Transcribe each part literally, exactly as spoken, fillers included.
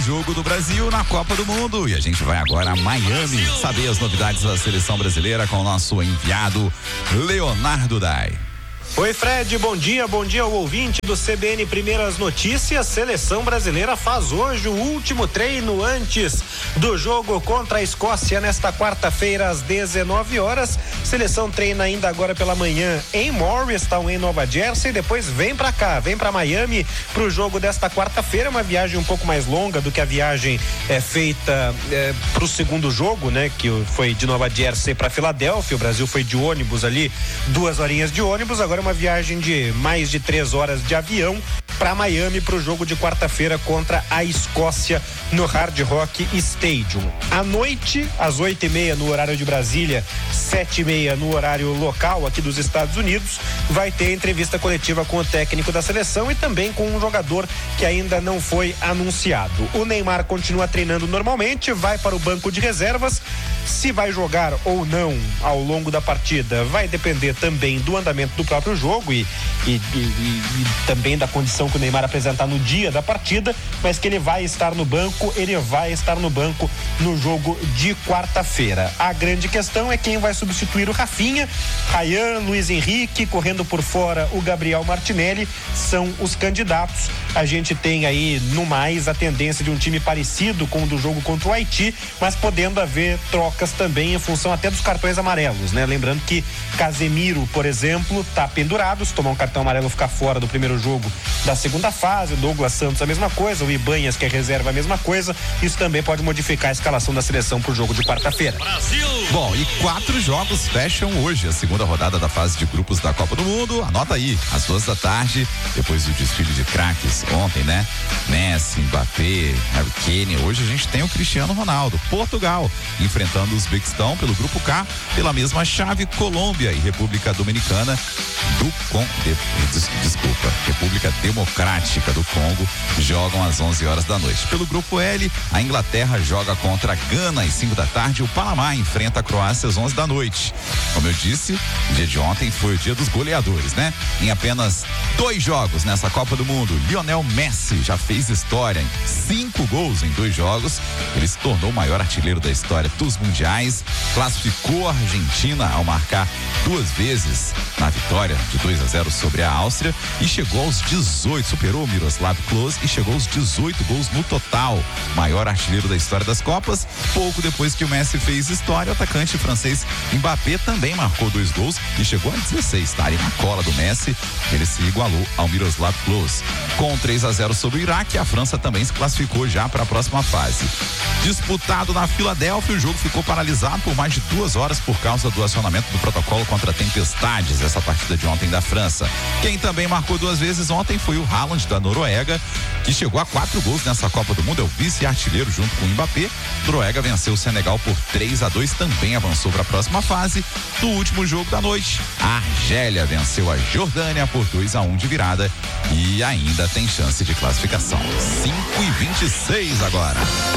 Jogo do Brasil na Copa do Mundo. E a gente vai agora a Miami saber as novidades da seleção brasileira com o nosso enviado Leonardo Dai. Oi, Fred, bom dia, bom dia ao ouvinte do C B N Primeiras Notícias. Seleção brasileira faz hoje o último treino antes do jogo contra a Escócia nesta quarta-feira às dezenove horas. Seleção treina ainda agora pela manhã em Morristown, em Nova Jersey, depois vem pra cá, vem pra Miami pro jogo desta quarta-feira, uma viagem um pouco mais longa do que a viagem é, feita é, pro segundo jogo, né, que foi de Nova Jersey pra Filadélfia. O Brasil foi de ônibus ali, duas horinhas de ônibus, agora uma viagem de mais de três horas de avião para Miami para o jogo de quarta-feira contra a Escócia no Hard Rock Stadium. À noite, às oito e meia no horário de Brasília, sete e meia no horário local aqui dos Estados Unidos, vai ter entrevista coletiva com o técnico da seleção e também com um jogador que ainda não foi anunciado. O Neymar continua treinando normalmente, vai para o banco de reservas. Se vai jogar ou não ao longo da partida vai depender também do andamento do próprio jogo e, e, e, e também da condição que o Neymar apresentar no dia da partida, mas que ele vai estar no banco, ele vai estar no banco no jogo de quarta-feira. A grande questão é quem vai substituir o Rafinha. Ryan, Luiz Henrique, correndo por fora o Gabriel Martinelli, são os candidatos. A gente tem aí no mais a tendência de um time parecido com o do jogo contra o Haiti, mas podendo haver trocas também em função até dos cartões amarelos, né? Lembrando que Casemiro, por exemplo, tá pendurado, se tomar um cartão amarelo ficar fora do primeiro jogo da segunda fase. Douglas Santos a mesma coisa, o Ibanhas, que é reserva, a mesma coisa. Isso também pode modificar a escalação da seleção pro jogo de quarta-feira. Brasil! Bom, e quatro jogos fecham hoje a segunda rodada da fase de grupos da Copa do Mundo. Anota aí, às duas da tarde, depois do desfile de craques ontem, né? Messi, Mbappé, Harry Kane. Hoje a gente tem o Cristiano Ronaldo. Portugal enfrentando o Uzbequistão pelo grupo K, pela mesma chave, Colômbia e República Dominicana do Congo, de, des, desculpa, República Democrática do Congo jogam às onze horas da noite. Pelo grupo L, a Inglaterra joga contra a Gana às cinco da tarde, o Panamá enfrenta a Croácia às onze da noite. Como eu disse, o dia de ontem foi o dia dos goleadores, né? Em apenas dois jogos nessa Copa do Mundo, Lionel Messi já fez história em cinco gols em dois jogos. Ele se tornou o maior artilheiro da história dos mundiais, classificou a Argentina ao marcar duas vezes na vitória de dois a zero sobre a Áustria e chegou aos dezoito, superou o Miroslav Klose e chegou aos dezoito gols no total, maior artilheiro da história das Copas. Pouco depois que o Messi fez história, o atacante francês Mbappé também marcou dois gols e chegou a dezesseis, tá ali na cola do Messi. Ele se igualou ao Miroslav Klose. Com três a zero sobre o Iraque, a França também se classificou já para a próxima fase. Disputado na Filadélfia, o jogo ficou paralisado por mais de duas horas por causa do acionamento do protocolo contra tempestades, essa partida de ontem da França. Quem também marcou duas vezes ontem foi o Haaland da Noruega, que chegou a quatro gols nessa Copa do Mundo, é o vice-artilheiro junto com o Mbappé. Noruega venceu o Senegal por três a dois, também avançou para a próxima fase. No último jogo da noite, a Argélia venceu a Jordânia por dois a um de virada e ainda tem chance de classificação. cinco e vinte e seis agora.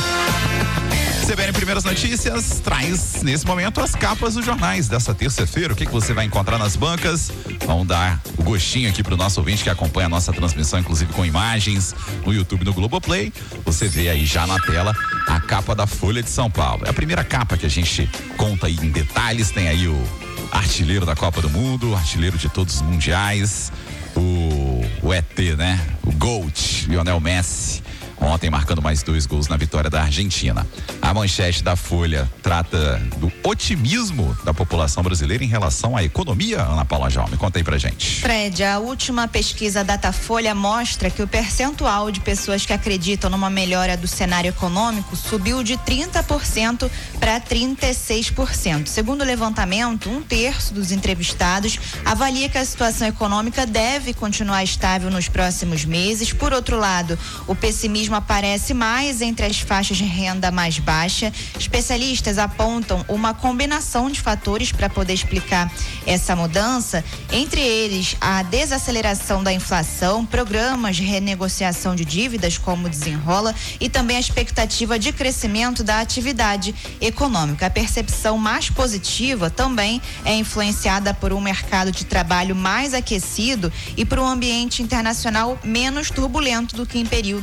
C B N Primeiras Notícias traz nesse momento as capas dos jornais dessa terça-feira. O que, que você vai encontrar nas bancas? Vamos dar o gostinho aqui pro nosso ouvinte que acompanha a nossa transmissão, inclusive com imagens no YouTube, no Globoplay. Você vê aí já na tela a capa da Folha de São Paulo. É a primeira capa que a gente conta aí em detalhes. Tem aí o artilheiro da Copa do Mundo, o artilheiro de todos os mundiais, o, o E T, né? O GOAT, Lionel Messi. Ontem marcando mais dois gols na vitória da Argentina. A manchete da Folha trata do otimismo da população brasileira em relação à economia. Ana Paula Jaume, conta aí pra gente. Fred, a última pesquisa Datafolha mostra que o percentual de pessoas que acreditam numa melhora do cenário econômico subiu de trinta por cento para trinta e seis por cento. Segundo o levantamento, um terço dos entrevistados avalia que a situação econômica deve continuar estável nos próximos meses. Por outro lado, o pessimismo aparece mais entre as faixas de renda mais baixa. Especialistas apontam uma combinação de fatores para poder explicar essa mudança, entre eles a desaceleração da inflação, programas de renegociação de dívidas como o Desenrola e também a expectativa de crescimento da atividade econômica. A percepção mais positiva também é influenciada por um mercado de trabalho mais aquecido e por um ambiente internacional menos turbulento do que em períodos recentes.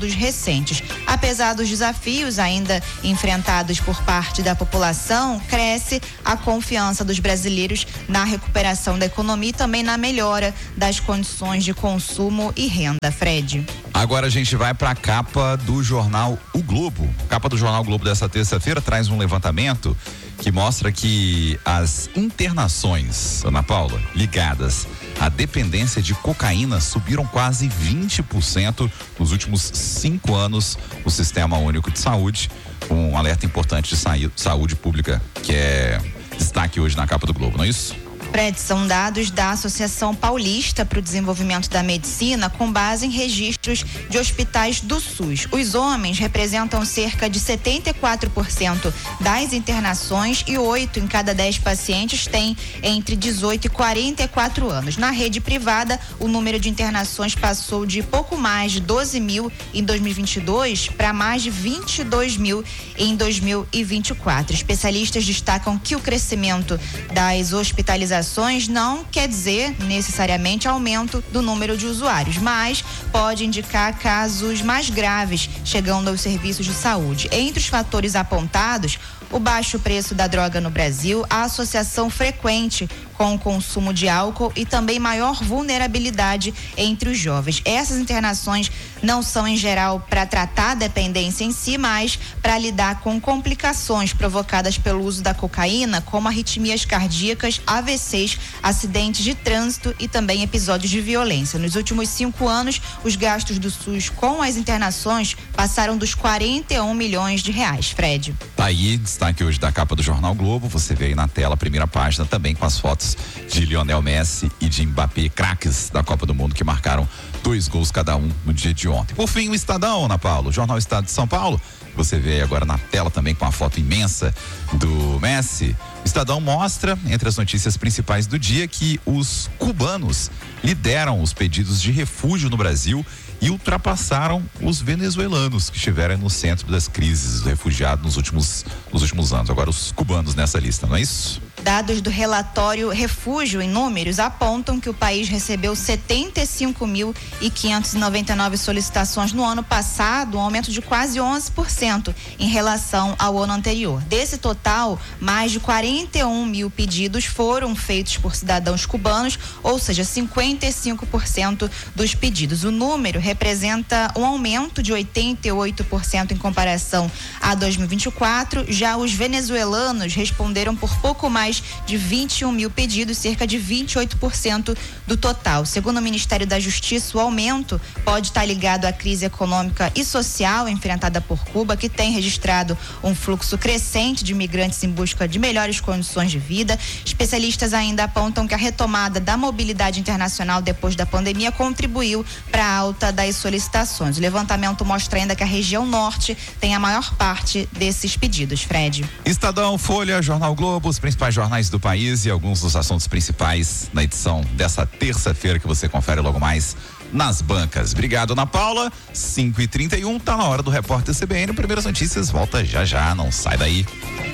recentes. Apesar dos desafios ainda enfrentados por parte da população, cresce a confiança dos brasileiros na recuperação da economia e também na melhora das condições de consumo e renda, Fred. Agora a gente vai para a capa do jornal O Globo. A capa do jornal O Globo dessa terça-feira traz um levantamento que mostra que as internações, Ana Paula, ligadas à dependência de cocaína subiram quase vinte por cento nos últimos cinco anos no Sistema Único de Saúde. Um alerta importante de saúde pública que é destaque hoje na capa do Globo, não é isso? Fred, são dados da Associação Paulista para o Desenvolvimento da Medicina com base em registros de hospitais do SUS. Os homens representam cerca de setenta e quatro por cento das internações e oito em cada dez pacientes têm entre dezoito e quarenta e quatro anos. Na rede privada, o número de internações passou de pouco mais de doze mil em dois mil e vinte e dois para mais de vinte e dois mil em dois mil e vinte e quatro. Especialistas destacam que o crescimento das hospitalizações não quer dizer necessariamente aumento do número de usuários, mas pode indicar casos mais graves chegando aos serviços de saúde. Entre os fatores apontados, o baixo preço da droga no Brasil, a associação frequente com o consumo de álcool e também maior vulnerabilidade entre os jovens. Essas internações não são em geral para tratar a dependência em si, mas para lidar com complicações provocadas pelo uso da cocaína, como arritmias cardíacas, A V Cs, acidentes de trânsito e também episódios de violência. Nos últimos cinco anos, os gastos do SUS com as internações passaram dos quarenta e um milhões de reais. Fred. Tá aí, destaque hoje da capa do Jornal Globo. Você vê aí na tela a primeira página também com as fotos de Lionel Messi e de Mbappé, craques da Copa do Mundo que marcaram dois gols cada um no dia de ontem. Por fim, o Estadão, Ana Paula, o Jornal Estado de São Paulo. Você vê aí agora na tela também com a foto imensa do Messi. O Estadão mostra, entre as notícias principais do dia, que os cubanos lideram os pedidos de refúgio no Brasil e ultrapassaram os venezuelanos que estiveram no centro das crises dos refugiados nos últimos, nos últimos anos. Agora os cubanos nessa lista, não é isso? Dados do relatório Refúgio em Números apontam que o país recebeu setenta e cinco mil quinhentas e noventa e nove solicitações no ano passado, um aumento de quase onze por cento em relação ao ano anterior. Desse total, mais de quarenta e um mil pedidos foram feitos por cidadãos cubanos, ou seja, cinquenta e cinco por cento dos pedidos. O número representa um aumento de oitenta e oito por cento em comparação a dois mil e vinte e quatro. Já os venezuelanos responderam por pouco mais de vinte e um mil pedidos, cerca de vinte e oito por cento do total. Segundo o Ministério da Justiça, o aumento pode estar ligado à crise econômica e social enfrentada por Cuba, que tem registrado um fluxo crescente de imigrantes em busca de melhores condições de vida. Especialistas ainda apontam que a retomada da mobilidade internacional depois da pandemia contribuiu para a alta das solicitações. O levantamento mostra ainda que a região norte tem a maior parte desses pedidos. Fred. Estadão, Folha, Jornal Globo, os principais jornais do país e alguns dos assuntos principais na edição dessa terça-feira que você confere logo mais nas bancas. Obrigado, Ana Paula. cinco e trinta e um, tá na hora do Repórter C B N. Primeiras notícias, volta já já, não sai daí.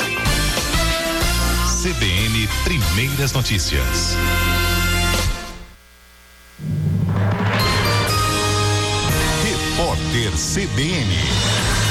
C B N Primeiras Notícias. Repórter C B N.